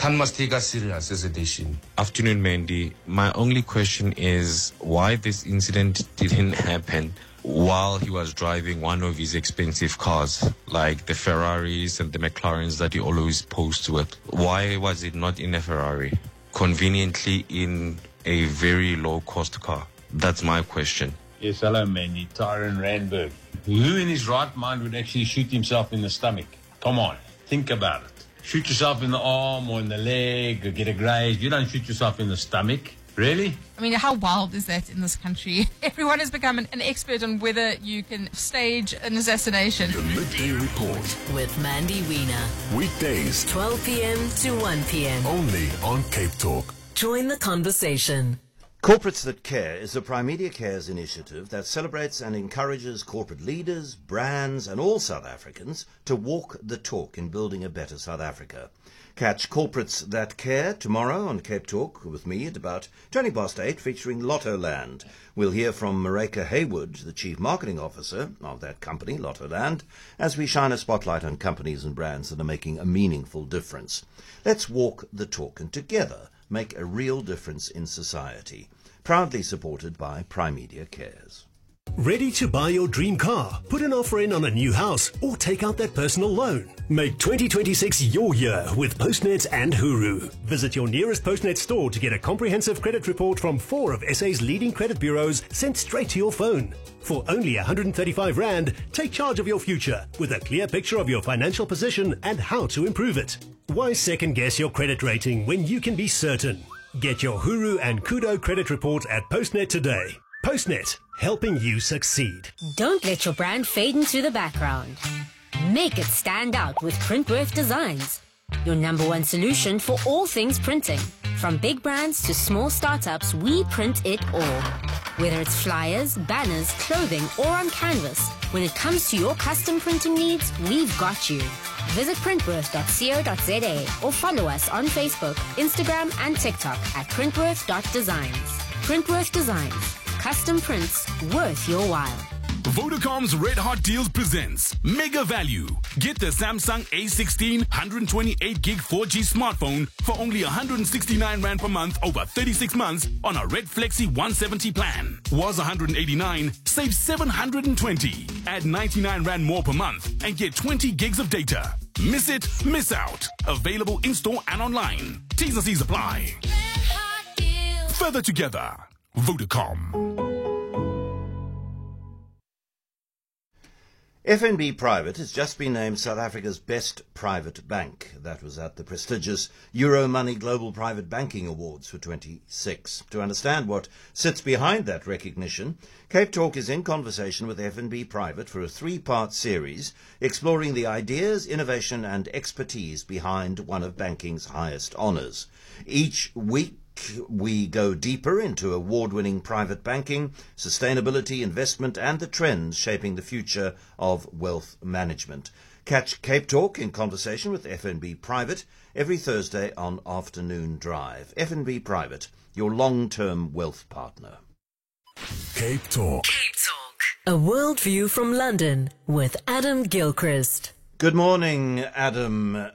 Khan must take us serious as a nation. Afternoon, Mandy. My only question is why this incident didn't happen while he was driving one of his expensive cars, like the Ferraris and the McLarens that he always posts with. Why was it not in a Ferrari? Conveniently in a very low-cost car. That's my question. Yes, hello, Mandy. Tyron Randberg. Who in his right mind would actually shoot himself in the stomach? Come on, think about it. Shoot yourself in the arm or in the leg or get a graze. You don't shoot yourself in the stomach. Really? I mean, how wild is that in this country? Everyone has become an expert on whether you can stage an assassination. The Midday Report with Mandy Wiener. Weekdays 12 p.m. to 1 p.m. only on Cape Talk. Join the conversation. Corporates That Care is a Primedia Cares initiative that celebrates and encourages corporate leaders, brands and all South Africans to walk the talk in building a better South Africa. Catch Corporates That Care tomorrow on Cape Talk with me at about 8:20 featuring Lotto Land. We'll hear from Mareka Haywood, the Chief Marketing Officer of that company, Lotto Land, as we shine a spotlight on companies and brands that are making a meaningful difference. Let's walk the talk and together make a real difference in society. Proudly supported by Primedia Cares. Ready to buy your dream car, put an offer in on a new house, or take out that personal loan? Make 2026 your year with Postnet and Huru. Visit your nearest Postnet store to get a comprehensive credit report from 4 of SA's leading credit bureaus sent straight to your phone. For only 135 Rand, take charge of your future with a clear picture of your financial position and how to improve it. Why second guess your credit rating when you can be certain? Get your Huru and Kudo credit report at Postnet today. Postnet, helping you succeed. Don't let your brand fade into the background. Make it stand out with Printworth Designs, your #1 solution for all things printing. From big brands to small startups, we print it all. Whether it's flyers, banners, clothing, or on canvas, when it comes to your custom printing needs, we've got you. Visit printworth.co.za or follow us on Facebook, Instagram, and TikTok at printworth.designs. Printworth Designs. Custom prints worth your while. Vodacom's Red Hot Deals presents Mega Value. Get the Samsung A16 128 gig 4G smartphone for only 169 Rand per month over 36 months on a Red Flexi 170 plan. Was 189, save 720. Add 99 Rand more per month and get 20 gigs of data. Miss it, miss out. Available in-store and online. T's and C's apply. Further together. Vodacom. FNB Private has just been named South Africa's best private bank. That was at the prestigious Euromoney Global Private Banking Awards for 26. To understand what sits behind that recognition, Cape Talk is in conversation with FNB Private for a 3-part series exploring the ideas, innovation and expertise behind one of banking's highest honours. Each week, we go deeper into award-winning private banking, sustainability, investment and the trends shaping the future of wealth management. Catch Cape Talk in conversation with FNB Private every Thursday on Afternoon Drive. FNB Private, your long-term wealth partner. Cape Talk. Cape Talk. A world view from London with Adam Gilchrist. Good morning, Adam.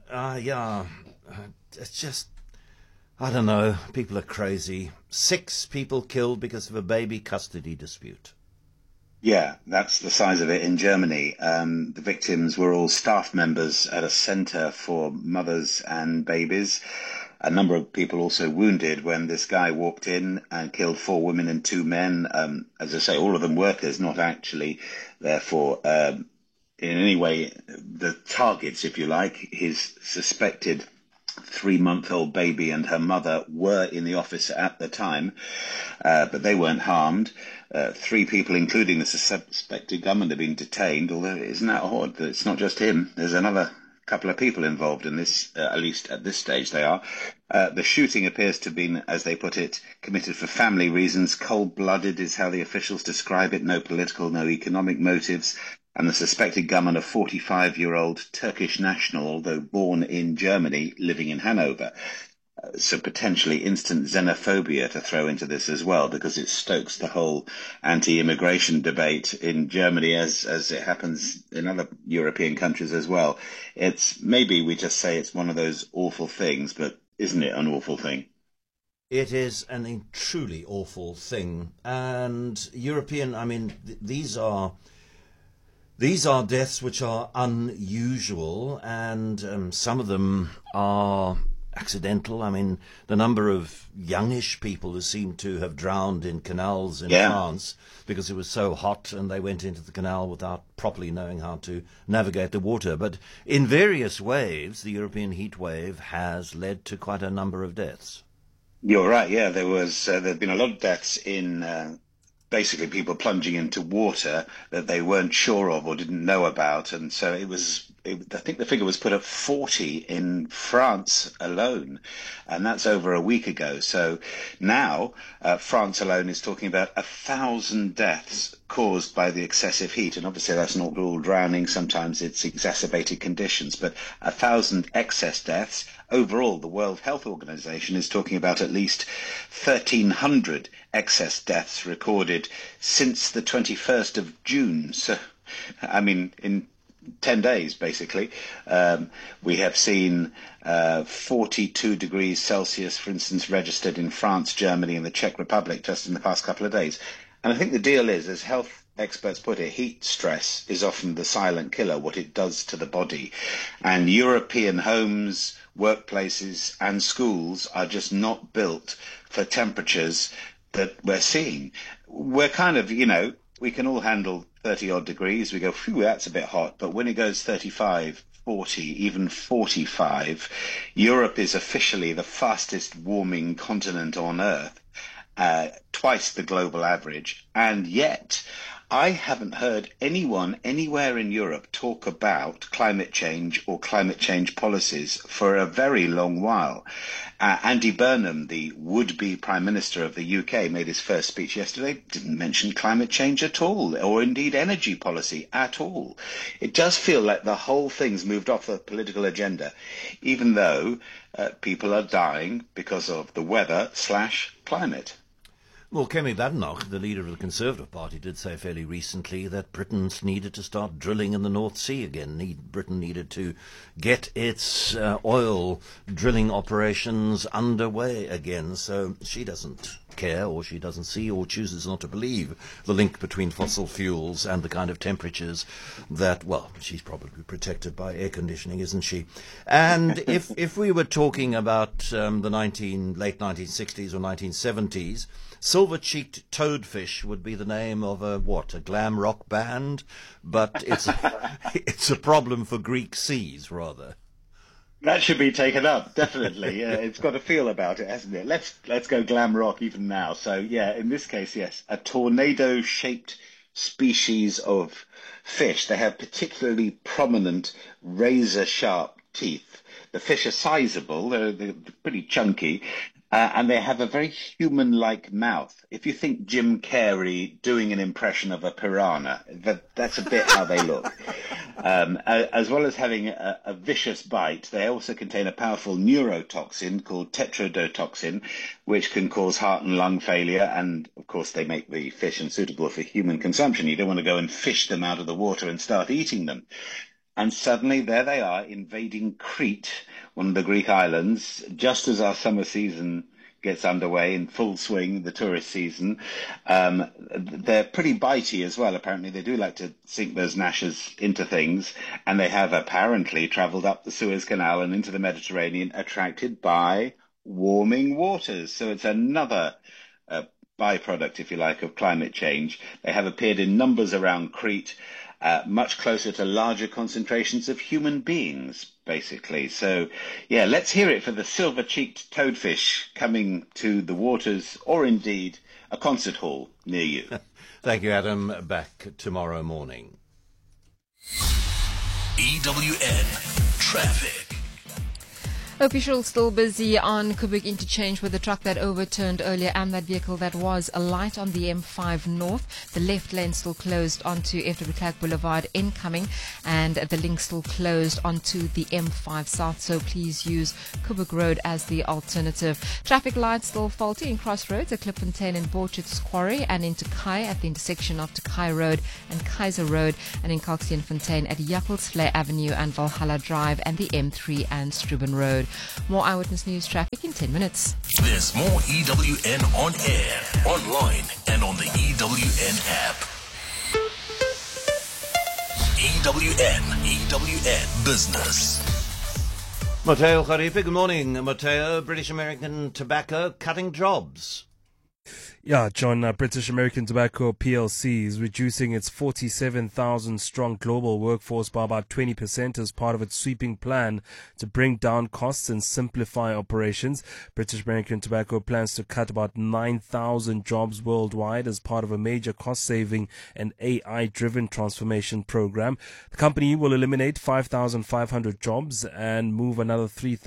It's just... I don't know, people are crazy. 6 people killed because of a baby custody dispute. Yeah, that's the size of it in Germany. The victims were all staff members at a centre for mothers and babies. A number of people also wounded when this guy walked in and killed 4 women and 2 men. As I say, all of them workers, not actually, therefore, in any way, the targets, if you like. His suspected 3-month-old baby and her mother were in the office at the time, but they weren't harmed. 3 people, including the suspected gunman, have been detained, although isn't that odd that it's not just him? There's another couple of people involved in this, at least at this stage they are. The shooting appears to have been, as they put it, committed for family reasons. Cold-blooded is how the officials describe it. No political, no economic motives. And the suspected gunman, a 45-year-old Turkish national, although born in Germany, living in Hanover. So potentially instant xenophobia to throw into this as well, because it stokes the whole anti-immigration debate in Germany as it happens in other European countries as well. It's maybe we just say it's one of those awful things, but isn't it an awful thing? It is a truly awful thing. And these are deaths which are unusual, and some of them are accidental. I mean, the number of youngish people who seem to have drowned in canals in France because it was so hot and they went into the canal without properly knowing how to navigate the water. But in various waves, the European heat wave has led to quite a number of deaths. You're right. Yeah, there've been a lot of deaths in basically people plunging into water that they weren't sure of or didn't know about, and so I think the figure was put at 40 in France alone, and that's over a week ago. So now France alone is talking about 1,000 deaths caused by the excessive heat, and obviously that's not all drowning. Sometimes it's exacerbated conditions, but 1,000 excess deaths. Overall, the World Health Organization is talking about at least 1,300 excess deaths recorded since the 21st of June. So, I mean, in 10 days, basically, we have seen 42 degrees Celsius, for instance, registered in France, Germany, and the Czech Republic just in the past couple of days. And I think the deal is, as health experts put it, heat stress is often the silent killer, what it does to the body. And European homes, workplaces and schools are just not built for temperatures that we're seeing. We're kind of, we can all handle 30 odd degrees. We go, phew, that's a bit hot. But when it goes 35, 40, even 45, Europe is officially the fastest warming continent on Earth, twice the global average. And yet, I haven't heard anyone anywhere in Europe talk about climate change or climate change policies for a very long while. Andy Burnham, the would-be Prime Minister of the UK, made his first speech yesterday, didn't mention climate change at all, or indeed energy policy at all. It does feel like the whole thing's moved off the political agenda, even though people are dying because of the weather/climate. Well, Kemi Badenoch, the leader of the Conservative Party, did say fairly recently that Britain needed to start drilling in the North Sea again. Britain needed to get its oil drilling operations underway again. So she doesn't care, or she doesn't see, or chooses not to believe the link between fossil fuels and the kind of temperatures that, well, she's probably protected by air conditioning, isn't she? And if we were talking about the late 1960s or 1970s, Silver-cheeked toadfish would be the name of a glam rock band, but it's a problem for Greek seas, rather. That should be taken up, definitely. Yeah, it's got a feel about it, hasn't it? Let's go glam rock even now. So yeah, in this case, yes, a tornado-shaped species of fish. They have particularly prominent razor-sharp teeth. The fish are sizable. They're pretty chunky. And they have a very human-like mouth. If you think Jim Carrey doing an impression of a piranha, that's a bit how they look. As well as having a vicious bite, they also contain a powerful neurotoxin called tetrodotoxin, which can cause heart and lung failure. And, of course, they make the fish unsuitable for human consumption. You don't want to go and fish them out of the water and start eating them. And suddenly, there they are, invading Crete, one of the Greek islands, just as our summer season gets underway in full swing, the tourist season. They're pretty bitey as well, apparently. They do like to sink those gnashes into things, and they have apparently travelled up the Suez Canal and into the Mediterranean, attracted by warming waters. So it's another byproduct, if you like, of climate change. They have appeared in numbers around Crete, much closer to larger concentrations of human beings, basically. So, yeah, let's hear it for the silver-cheeked toadfish coming to the waters, or indeed a concert hall near you. Thank you, Adam. Back tomorrow morning. EWN Traffic. Officials still busy on Kubik Interchange with the truck that overturned earlier and that vehicle that was alight on the M5 North. The left lane still closed onto FW Clark Boulevard incoming, and the link still closed onto the M5 South, so please use Kubik Road as the alternative. Traffic lights still faulty in crossroads at Klipfontein and Borchards Quarry, and in Tokai at the intersection of Tokai Road and Kaiser Road, and in Coxie and Fontaine at Jakkelsvlei Avenue and Valhalla Drive and the M3 and Struben Road. More Eyewitness News traffic in 10 minutes. There's more EWN on air, online, and on the EWN app. EWN Business. Matteo Kharife, good morning. Matteo, British American Tobacco cutting jobs. Yeah, John, British American Tobacco PLC is reducing its 47,000 strong global workforce by about 20% as part of its sweeping plan to bring down costs and simplify operations. British American Tobacco plans to cut about 9,000 jobs worldwide as part of a major cost-saving and AI-driven transformation program. The company will eliminate 5,500 jobs and move another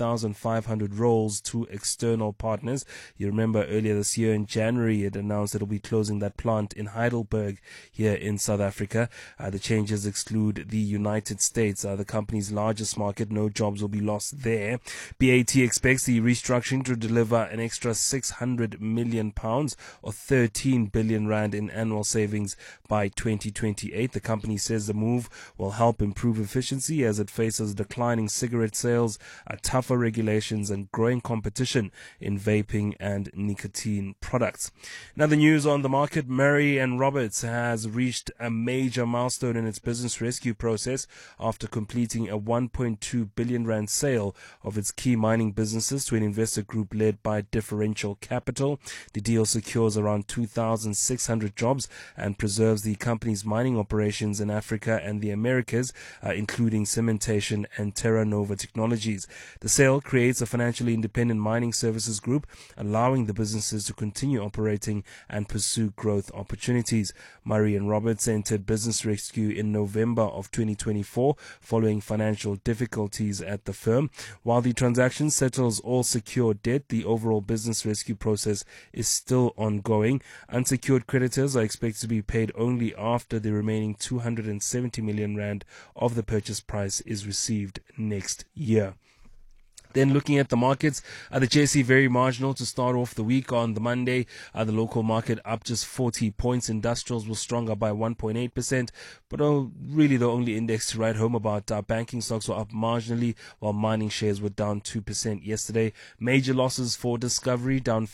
3,500 roles to external partners. You remember earlier this year in January, it announced it will be closing that plant in Heidelberg here in South Africa. The changes exclude the United States, the company's largest market. No jobs will be lost there. BAT expects the restructuring to deliver an extra £600 million or 13 billion rand in annual savings by 2028. The company says the move will help improve efficiency as it faces declining cigarette sales, tougher regulations and growing competition in vaping and nicotine products. Now the news on the market, Murray & Roberts has reached a major milestone in its business rescue process after completing a 1.2 billion rand sale of its key mining businesses to an investor group led by Differential Capital. The deal secures around 2,600 jobs and preserves the company's mining operations in Africa and the Americas, including cementation and Terra Nova Technologies. The sale creates a financially independent mining services group, allowing the businesses to continue operating and pursue growth opportunities. Murray & Roberts entered business rescue in November of 2024 following financial difficulties at the firm. While the transaction settles all secured debt, the overall business rescue process is still ongoing. Unsecured creditors are expected to be paid only after the remaining 270 million rand of the purchase price is received next year. Then looking at the markets, the JSE very marginal to start off the week on the Monday. The local market up just 40 points. Industrials were stronger by 1.8%, but really the only index to write home about. Banking stocks were up marginally, while mining shares were down 2% yesterday. Major losses for Discovery, down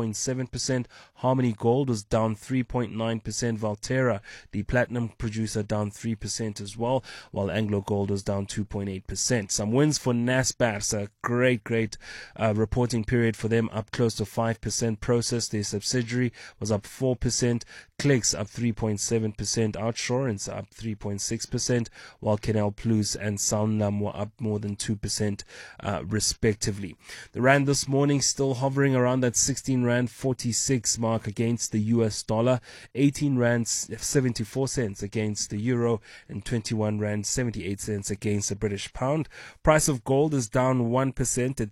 5.7%. Harmony Gold was down 3.9%. Valterra, the platinum producer, down 3% as well, while Anglo Gold was down 2.8%. Some wins for Naspers, great reporting period for them, up close to 5%. Process, their subsidiary, was up 4%. Clicks up 3.7%. Outsurance up 3.6%, while Canal Plus and Sanlam were up more than 2% respectively. The rand this morning still hovering around that 16 rand 46 mark against the US dollar, 18 rand 74 cents against the euro, and 21 rand 78 cents against the British pound. Price of gold is down 1% at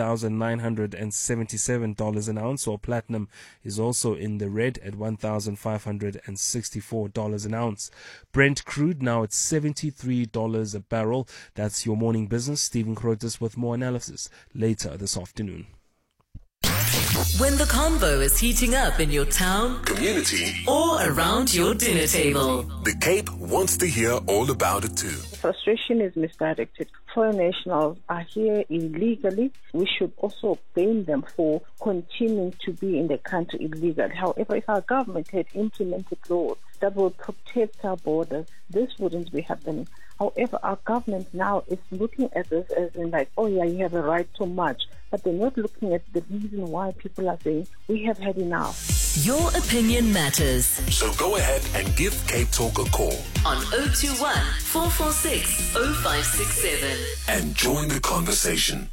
$3,977 an ounce, while platinum is also in the red at $1,564 an ounce. Brent crude now at $73 a barrel. That's your morning business. Stephen Crotus with more analysis later this afternoon. When the convo is heating up in your town, Community, or around your dinner table, the Cape wants to hear all about it too. Frustration is misdirected. Foreign nationals are here illegally. We should also blame them for continuing to be in the country illegally. However, if our government had implemented laws that will protect our borders, this wouldn't be happening. However, our government now is looking at this as in like, oh yeah, you have a right to march. But they're not looking at the reason why people are saying, we have had enough. Your opinion matters. So go ahead and give Cape Talk a call On 021 446 0567. and join the conversation.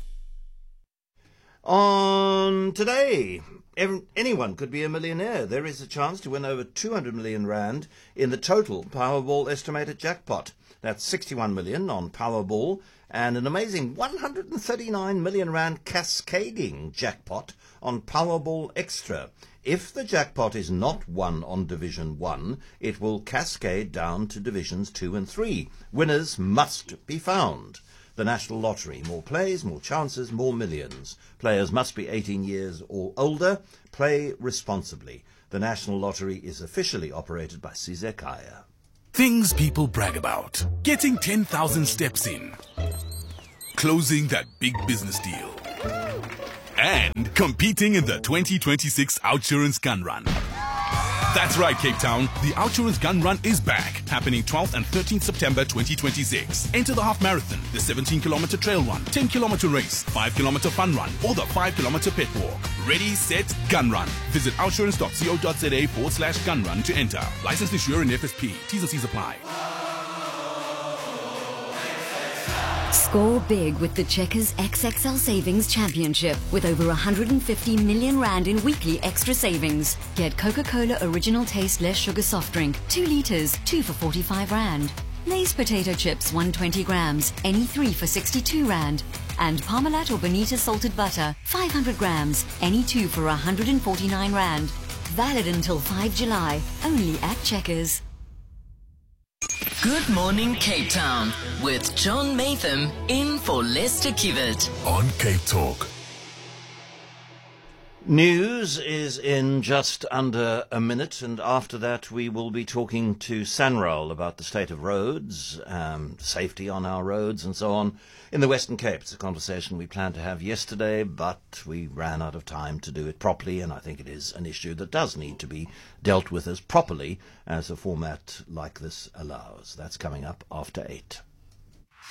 On today, anyone could be a millionaire. There is a chance to win over 200 million rand in the total Powerball estimated jackpot. That's 61 million on Powerball and an amazing 139 million rand cascading jackpot on Powerball Extra. If the jackpot is not won on Division 1, it will cascade down to Divisions 2 and 3. Winners must be found. The National Lottery. More plays, more chances, more millions. Players must be 18 years or older. Play responsibly. The National Lottery is officially operated by Sizekaya. Things people brag about. Getting 10,000 steps in. closing that big business deal. And competing in the 2026 Outsurance Gun Run. That's right, Cape Town. The Outsurance Gun Run is back, happening 12th and 13th September 2026. Enter the half marathon, the 17-kilometer trail run, 10-kilometer race, 5-kilometer fun run, or the 5-kilometer pet walk. Ready, set, gun run. Visit outsurance.co.za/gun run to enter. Licensed insurer in FSP. T's and C's apply. Score big with the Checkers XXL Savings Championship with over 150 million rand in weekly extra savings. Get Coca-Cola Original Taste Less Sugar Soft Drink, 2 litres, 2 for 45 rand. Lay's Potato Chips, 120 grams, any 3 for 62 rand. And Parmalat or Bonita Salted Butter, 500 grams, any 2 for 149 rand. Valid until 5 July, only at Checkers. Good morning, Cape Town, with John Matham in for Lester Kiewit on Cape Talk. News is in just under a minute, and after that we will be talking to Sanral about the state of roads, safety on our roads and so on in the Western Cape. It's a conversation we planned to have yesterday, but we ran out of time to do it properly, and I think it is an issue that does need to be dealt with as properly as a format like this allows. That's coming up after 8.